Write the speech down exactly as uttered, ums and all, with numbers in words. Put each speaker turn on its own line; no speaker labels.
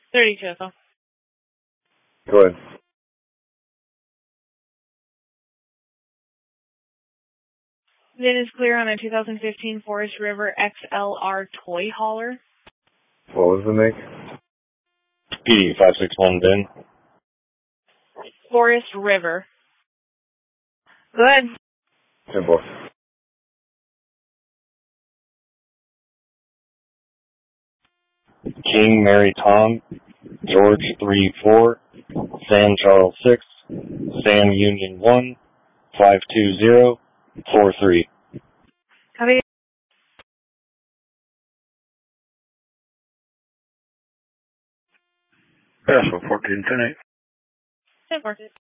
thirty-two.
Go ahead.
Then is clear on a two thousand fifteen Forest River X L R toy hauler.
What was the make?
P D five six one Ben.
Forest River. Good.
Simple.
King Mary Tom, George three four, Sam Charles six, Sam Union one, five two zero, four three.
Copy.
Special fourteen ten eight.
ten four.